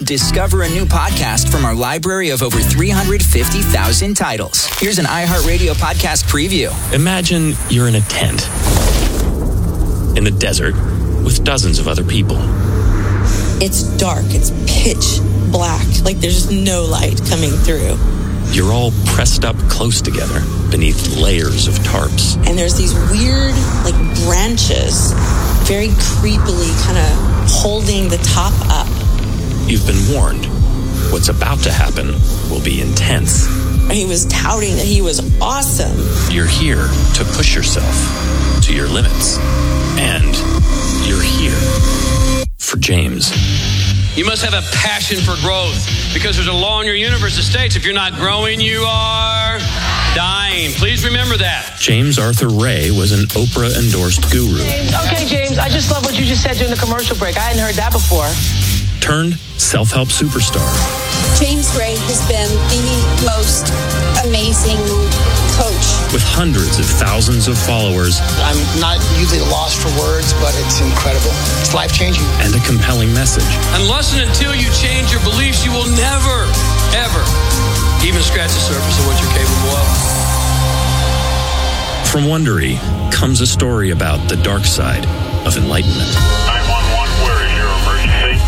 Discover a new podcast from our library of over 350,000 titles. Here's an iHeartRadio podcast preview. Imagine you're in a tent in the desert with dozens of other people. It's dark. It's pitch black. Like there's just no light coming through. You're all pressed up close together beneath layers of tarps. And there's these weird, like, branches, very creepily kind of holding the top up. You've been warned. What's about to happen will be intense. He was touting that he was awesome. You're here to push yourself to your limits. And you're here for James. You must have a passion for growth because there's a law in your universe that states if you're not growing, you are dying. Please remember that. James Arthur Ray was an Oprah-endorsed guru. Okay, James, I just love what you just said during the commercial break. I hadn't heard that before. Turned self-help superstar. James Ray has been the most amazing coach. With hundreds of thousands of followers. I'm not usually lost for words, but it's incredible. It's life-changing. And a compelling message. Unless and until you change your beliefs, you will never, ever even scratch the surface of what you're capable of. From Wondery comes a story about the dark side of enlightenment. 911, where is your emergency?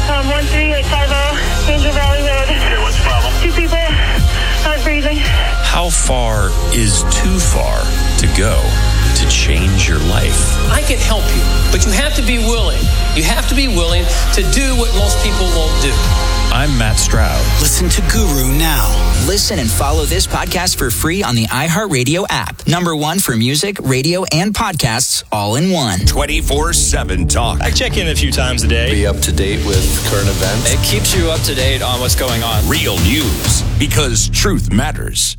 13850, Angel Valley Road. Okay, what's the problem? 2 people, not breathing. How far is too far to go to change your life? I can help you, but you have to be willing. You have to be willing to do what most people won't do. I'm Matt Stroud. Listen to Guru now. Listen and follow this podcast for free on the iHeartRadio app. #1 for music, radio, and podcasts all in one. 24/7 talk. I check in a few times a day. Be up to date with current events. It keeps you up to date on what's going on. Real news, because truth matters.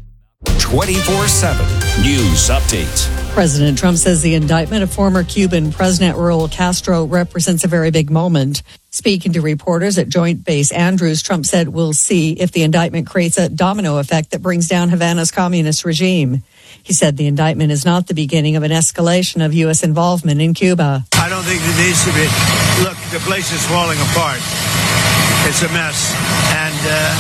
24/7 news updates. President Trump says the indictment of former Cuban President Raul Castro represents a very big moment. Speaking to reporters at Joint Base Andrews, Trump said we'll see if the indictment creates a domino effect that brings down Havana's communist regime. He said the indictment is not the beginning of an escalation of U.S. involvement in Cuba. I don't think there needs to be. Look, the place is falling apart. It's a mess. And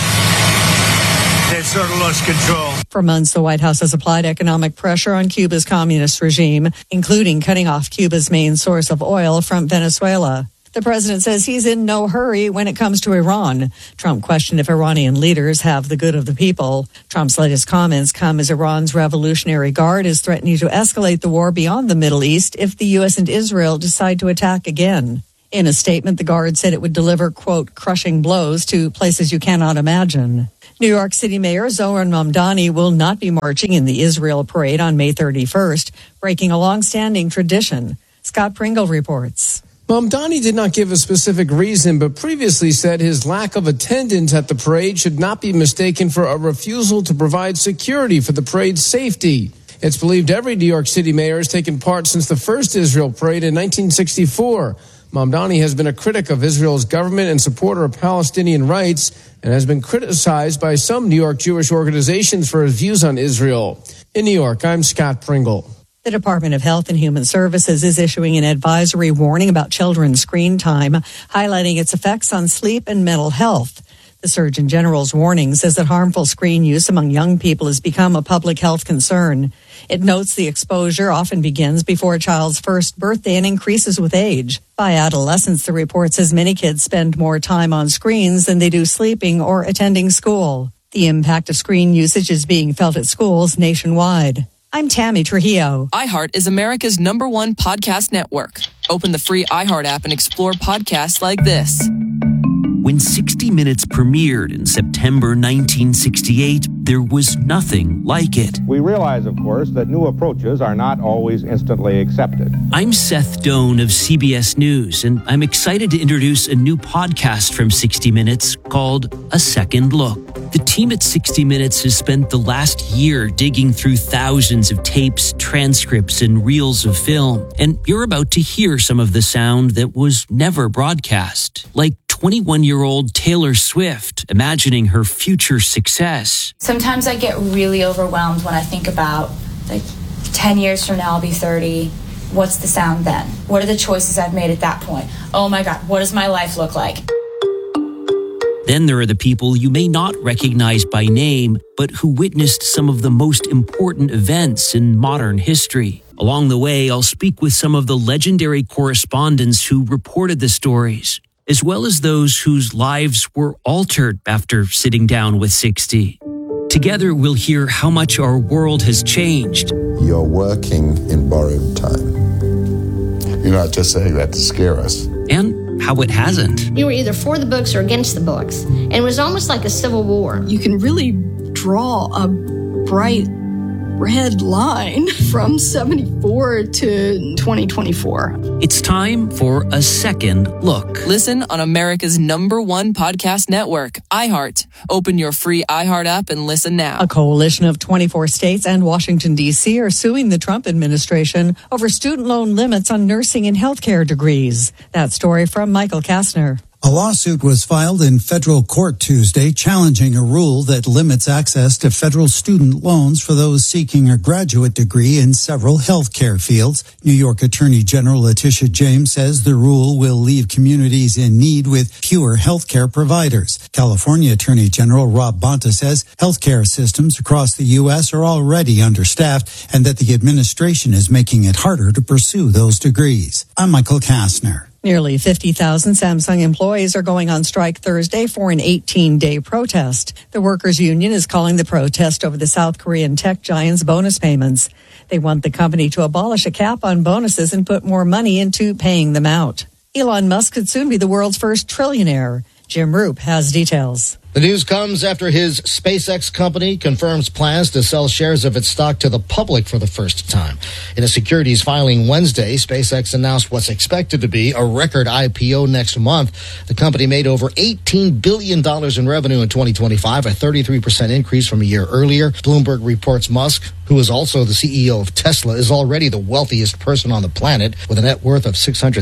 they've sort of lost control. For months, the White House has applied economic pressure on Cuba's communist regime, including cutting off Cuba's main source of oil from Venezuela. The president says he's in no hurry when it comes to Iran. Trump questioned if Iranian leaders have the good of the people. Trump's latest comments come as Iran's Revolutionary Guard is threatening to escalate the war beyond the Middle East if the U.S. and Israel decide to attack again. In a statement, the Guard said it would deliver, quote, crushing blows to places you cannot imagine. New York City Mayor Zohran Mamdani will not be marching in the Israel parade on May 31st, breaking a long-standing tradition. Scott Pringle reports. Mamdani did not give a specific reason, but previously said his lack of attendance at the parade should not be mistaken for a refusal to provide security for the parade's safety. It's believed every New York City mayor has taken part since the first Israel parade in 1964. Mamdani has been a critic of Israel's government and supporter of Palestinian rights and has been criticized by some New York Jewish organizations for his views on Israel. In New York, I'm Scott Pringle. The Department of Health and Human Services is issuing an advisory warning about children's screen time, highlighting its effects on sleep and mental health. The Surgeon General's warning says that harmful screen use among young people has become a public health concern. It notes the exposure often begins before a child's first birthday and increases with age. By adolescence, the report says many kids spend more time on screens than they do sleeping or attending school. The impact of screen usage is being felt at schools nationwide. I'm Tammy Trujillo. iHeart is America's #1 podcast network. Open the free iHeart app and explore podcasts like this. When 60 Minutes premiered in September 1968, there was nothing like it. We realize, of course, that new approaches are not always instantly accepted. I'm Seth Doan of CBS News, and I'm excited to introduce a new podcast from 60 Minutes called A Second Look. The team at 60 Minutes has spent the last year digging through thousands of tapes, transcripts, and reels of film, and you're about to hear some of the sound that was never broadcast, like 21-year-old Taylor Swift imagining her future success. Sometimes I get really overwhelmed when I think about, 10 years from now I'll be 30. What's the sound then? What are the choices I've made at that point? Oh my God, what does my life look like? Then there are the people you may not recognize by name, but who witnessed some of the most important events in modern history. Along the way, I'll speak with some of the legendary correspondents who reported the stories, as well as those whose lives were altered after sitting down with 60. Together, we'll hear how much our world has changed. You're working in borrowed time. You're not just saying that to scare us. And how it hasn't. You were either for the books or against the books. And it was almost like a civil war. You can really draw a bright red line from 74 to 2024. It's time for a second look. Listen on America's #1 podcast network, iHeart. Open your free iHeart app and listen now. A coalition of 24 states and Washington, D.C. are suing the Trump administration over student loan limits on nursing and healthcare degrees. That story from Michael Kastner. A lawsuit was filed in federal court Tuesday challenging a rule that limits access to federal student loans for those seeking a graduate degree in several healthcare fields. New York Attorney General Letitia James says the rule will leave communities in need with fewer healthcare providers. California Attorney General Rob Bonta says healthcare systems across the U.S. are already understaffed and that the administration is making it harder to pursue those degrees. I'm Michael Kastner. Nearly 50,000 Samsung employees are going on strike Thursday for an 18-day protest. The workers' union is calling the protest over the South Korean tech giant's bonus payments. They want the company to abolish a cap on bonuses and put more money into paying them out. Elon Musk could soon be the world's first trillionaire. Jim Roop has details. The news comes after his SpaceX company confirms plans to sell shares of its stock to the public for the first time. In a securities filing Wednesday, SpaceX announced what's expected to be a record IPO next month. The company made over $18 billion in revenue in 2025, a 33% increase from a year earlier. Bloomberg reports Musk, who is also the CEO of Tesla, is already the wealthiest person on the planet with a net worth of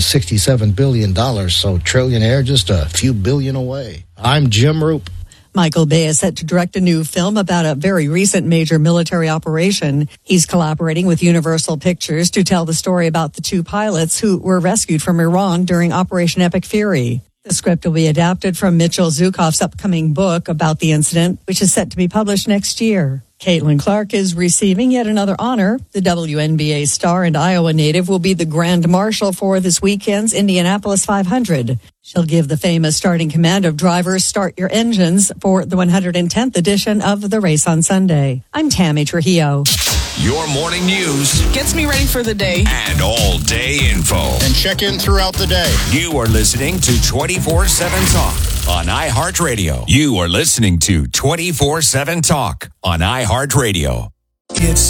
$667 billion. So trillionaire just a few billion away. I'm Jim Roop. Michael Bay is set to direct a new film about a very recent major military operation. He's collaborating with Universal Pictures to tell the story about the two pilots who were rescued from Iran during Operation Epic Fury. The script will be adapted from Mitchell Zukof's upcoming book about the incident, which is set to be published next year. Caitlin Clark is receiving yet another honor. The WNBA star and Iowa native will be the Grand Marshal for this weekend's Indianapolis 500. She'll give the famous starting command of drivers Start Your Engines for the 110th edition of the race on Sunday. I'm Tammy Trujillo. Your morning news gets me ready for the day and all day info. And check in throughout the day. You are listening to 24/7 Talk on iHeartRadio. You are listening to 24/7 Talk on iHeartRadio.